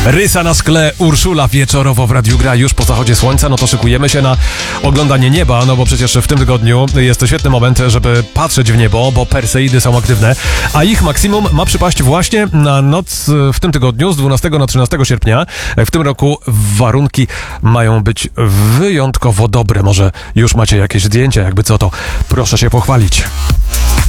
Rysa na szkle, Urszula wieczorowo w Radiu Gra już po zachodzie słońca, no to szykujemy się na oglądanie nieba, no bo przecież w tym tygodniu jest to świetny moment, żeby patrzeć w niebo, bo Perseidy są aktywne, a ich maksimum ma przypaść właśnie na noc w tym tygodniu z 12 na 13 sierpnia. W tym roku warunki mają być wyjątkowo dobre. Może już macie jakieś zdjęcia, jakby co, to proszę się pochwalić.